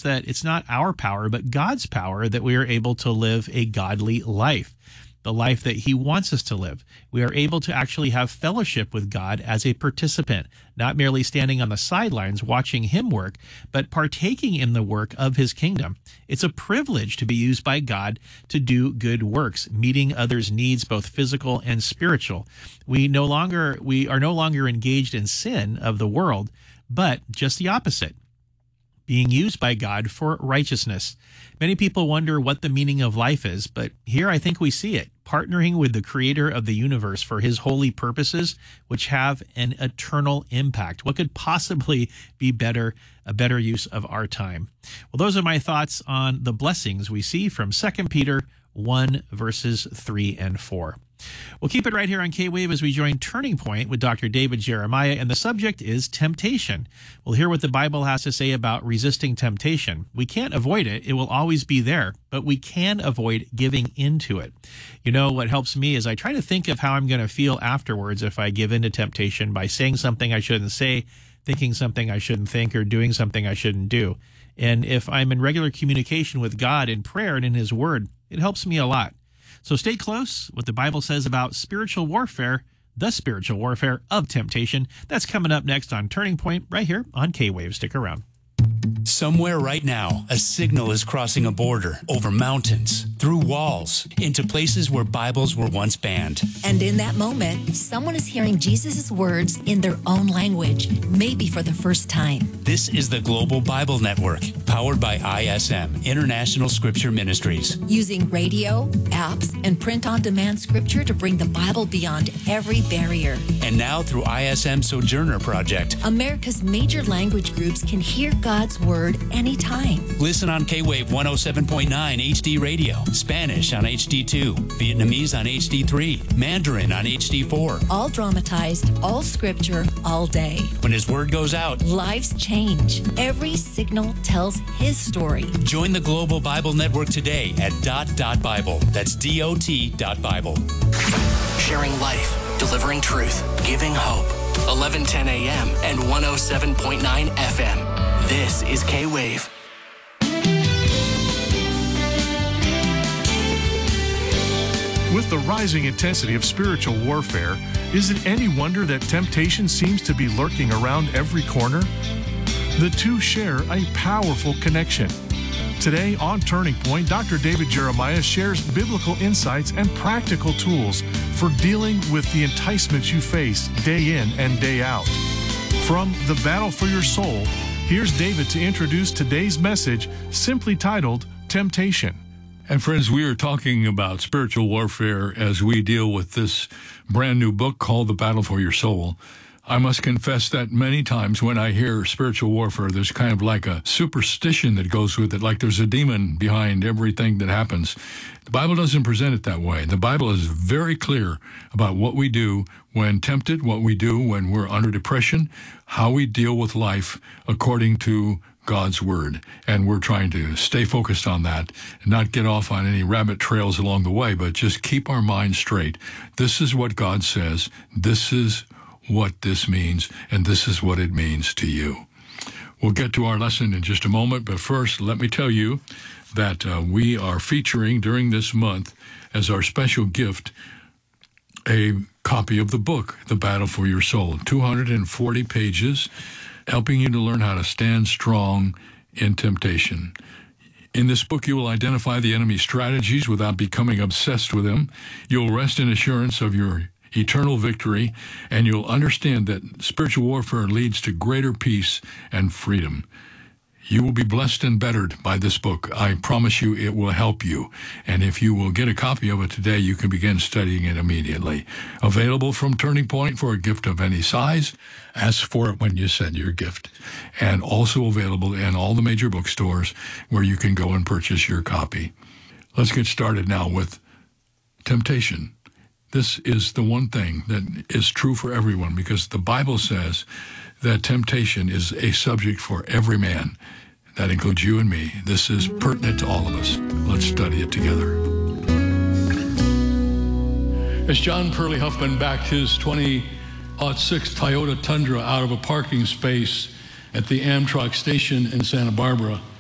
that it's not our power, but God's power that we are able to live a godly life, the life that he wants us to live. We are able to actually have fellowship with God as a participant, not merely standing on the sidelines watching him work, but partaking in the work of his kingdom. It's a privilege to be used by God to do good works, meeting others' needs, both physical and spiritual. We are no longer engaged in sin of the world, but just the opposite, being used by God for righteousness. Many people wonder what the meaning of life is, but here I think we see it, partnering with the creator of the universe for his holy purposes, which have an eternal impact. What could possibly be a better use of our time? Well, those are my thoughts on the blessings we see from 2 Peter 1, verses 3 and 4. We'll keep it right here on K-Wave as we join Turning Point with Dr. David Jeremiah, and the subject is temptation. We'll hear what the Bible has to say about resisting temptation. We can't avoid it. It will always be there, but we can avoid giving into it. You know, what helps me is I try to think of how I'm going to feel afterwards if I give into temptation by saying something I shouldn't say, thinking something I shouldn't think, or doing something I shouldn't do. And if I'm in regular communication with God in prayer and in his word, it helps me a lot. So stay close. What the Bible says about spiritual warfare, the spiritual warfare of temptation. That's coming up next on Turning Point right here on K-Wave. Stick around. Somewhere right now, a signal is crossing a border, over mountains, through walls, into places where Bibles were once banned. And in that moment, someone is hearing Jesus' words in their own language, maybe for the first time. This is the Global Bible Network, powered by ISM, International Scripture Ministries. Using radio, apps, and print-on-demand scripture to bring the Bible beyond every barrier. And now through ISM Sojourner Project, America's major language groups can hear God's word anytime. Listen on K-Wave 107.9 HD radio, Spanish on HD2, Vietnamese on HD3, Mandarin on HD4. All dramatized, all scripture, all day. When his word goes out, lives change. Every signal tells his story. Join the Global Bible Network today at .Bible. That's DOT.Bible. Sharing life, delivering truth, giving hope. 1110 a.m. and 107.9 FM. This is K-Wave. With the rising intensity of spiritual warfare, is it any wonder that temptation seems to be lurking around every corner? The two share a powerful connection. Today on Turning Point, Dr. David Jeremiah shares biblical insights and practical tools for dealing with the enticements you face day in and day out. From The Battle for Your Soul, here's David to introduce today's message, simply titled Temptation. And friends, we are talking about spiritual warfare as we deal with this brand new book called The Battle for Your Soul. I must confess that many times when I hear spiritual warfare, there's kind of like a superstition that goes with it, like there's a demon behind everything that happens. The Bible doesn't present it that way. The Bible is very clear about what we do when tempted, what we do when we're under depression, how we deal with life according to God's Word. And we're trying to stay focused on that and not get off on any rabbit trails along the way, but just keep our minds straight. This is what God says. This is what this means, and this is what it means to you. We'll get to our lesson in just a moment, but first, let me tell you that we are featuring during this month as our special gift a copy of the book, The Battle for Your Soul, 240 pages, helping you to learn how to stand strong in temptation. In this book, you will identify the enemy's strategies without becoming obsessed with them. You'll rest in assurance of your eternal victory, and you'll understand that spiritual warfare leads to greater peace and freedom. You will be blessed and bettered by this book. I promise you it will help you. And if you will get a copy of it today, you can begin studying it immediately. Available from Turning Point for a gift of any size. Ask for it when you send your gift. And also available in all the major bookstores where you can go and purchase your copy. Let's get started now with temptation. This is the one thing that is true for everyone, because the Bible says that temptation is a subject for every man. That includes you and me. This is pertinent to all of us. Let's study it together. As John Perley Huffman backed his 2006 Toyota Tundra out of a parking space at the Amtrak station in Santa Barbara,